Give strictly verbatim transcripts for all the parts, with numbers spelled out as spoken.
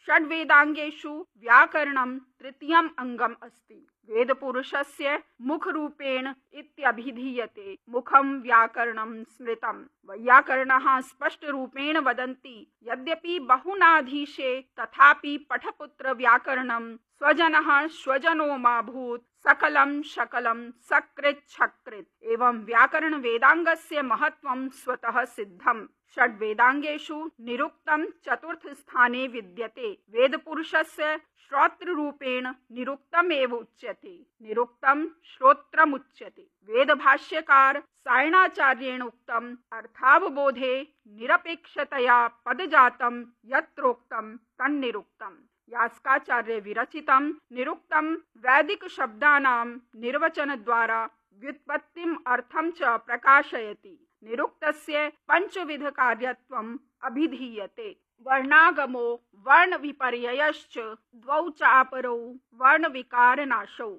षड्वेदांगेषु व्याकरणं तृतीयम् अंगम् अस्ति। वेदपुरुषस्य मुखरूपेण इत्यभिधीयते। मुखं व्याकरणं स्मृतं। वैयाकरणः स्पष्टरूपेण वदन्ति यद्यपि बहुनाधीशे तथापि पठपुत्र व्याकरणं स्वजनः स्वजनो मा भूत् सकलं शकलं सकृत् छकृत्। एवं व्याकरण वेदांगस्य महत्वं स्वतः सिद्धम्। षड् वेदांगेषु निरुक्तं चतुर्थ स्थाने विद्यते। वेदपुरुषस्य श्रोत्ररूपेण निरुक्तमेव उच्यते। निरुक्तं श्रोत्रमुच्यते। वेदभाष्यकार सायणाचार्येण उक्तम् अर्थावबोधे निरपेक्षतया पदजातं यत्रोक्तं तन्निरुक्तम्। यास्काचार्य विरचितं निरुक्तं वैदिक शब्दानां निर्वचन द्वारा व्युत्पत्तिम् अर्थं च प्रकाशयति। निरुक्तस्य पंचविध कार्यत्वम् अभिधीयते। वर्णागमो वर्ण विपर्ययश्च द्वौ चापरौ वर्ण विकारनाशौ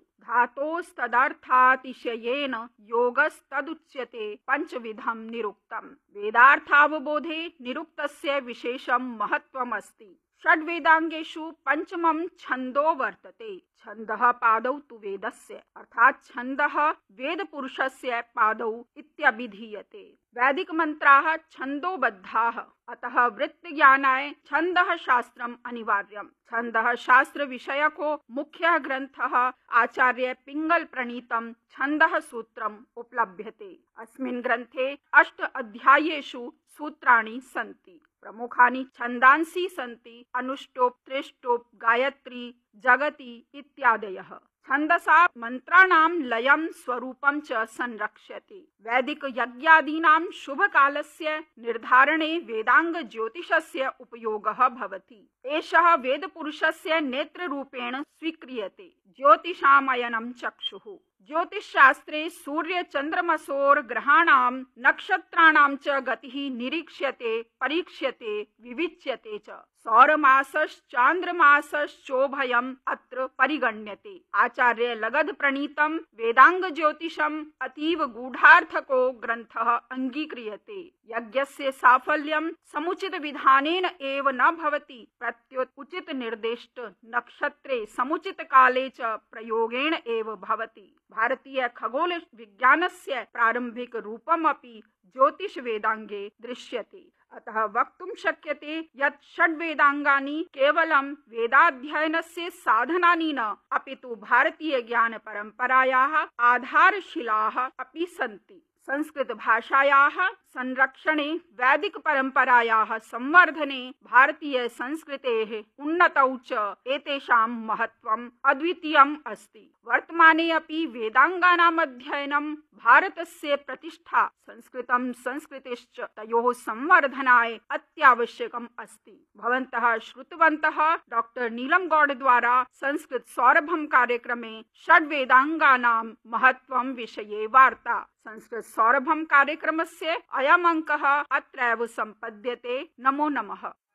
धातोस्तदर्थातिशयेन योगस्तदुच्यते पंचविधं निरुक्तम्। वेदार्थावबोधे निरुक्तस्य विशेषं महत्वम् अस्ति। षड्वेदांगेषु पंचमं छंदो वर्तते। छंदः पादौ तु वेदस्य अर्थात् छंदः वेदपुरुषस्य पादौ इत्यभिधीयते। वैदिक मंत्राः छंदोबद्धाः, अतः वृत्तज्ञानाय छंदः शास्त्रम् अनिवार्यम्। छंदः शास्त्र विषयको मुख्यः ग्रन्थः आचार्य पिंगल प्रणीतं छंदः सूत्रम् उपलभ्यते। अस्मिन् ग्रन्थे अष्ट अध्यायेषु सूत्राणि सन्ति। प्रमुखानि छन्दांसि सन्ति अनुष्टोप, त्रिष्टोप, गायत्री, जगति इत्यादयः। छन्दसा मंत्राणां लयं स्वरूपं च संरक्ष्यते। वैदिक यज्ञादीनां शुभकालस्य निर्धारणे वेदांग ज्योतिषस्य उपयोगः भवति। एषः वेदपुरुषस्य नेत्ररूपेण स्वीक्रियते। ज्योतिषामयनं चक्षुः। ज्योतिषशास्त्रे सूर्य चंद्रमसोर ग्रहाणां नक्षत्राणां च गतिः निरीक्ष्यते, परीक्ष्यते, विविच्यते च। सौरमासश्चान्द्रमासश्चोभयम् अत्र परिगण्यते। आचार्य लगध प्रणीतं वेदांग ज्योतिषम् अतीव गूढ़ार्थको ग्रन्थः अंगीक्रियते। यज्ञस्य साफल्यं समुचित विधानेन एव न भवति, प्रत्युत उचित निर्दिष्ट नक्षत्रे समुचित काले च प्रयोगेण एव भवति। भारतीय खगोल विज्ञानस्य प्रारंभिक रूपमपि ज्योतिष वेदांगे दृश्यते। अतः वक्तुं शक्यते यत् षड्वेदांगानि केवलं वेदाध्ययनस्य साधनानि न, अपितु भारतीय ज्ञान परंपरायाः आधारशिलाः अपि सन्ति। संस्कृत भाषायाः संरक्षणे, वैदिक परंपरायाः संवर्धने, भारतीय संस्कृतेः उन्नतौ च एतेषां महत्वम् अद्वितीयम् अस्ति। वर्तमाने अपि वेदांगानाम् अध्ययनं भारतस्य प्रतिष्ठा, संस्कृतं संस्कृतिश्च तयोः संवर्धनाय अत्यावश्यकम् अस्ति। भवन्तः श्रुतवन्तः डॉक्टर नीलम गौड़ द्वारा संस्कृत सौरभम कार्यक्रमे षड्वेदांगानां महत्वं विषये वार्ता। संस्कृत सौरभम कार्यक्रमस्य अयम् अंकः अत्रैव सम्पद्यते। नमो नमः।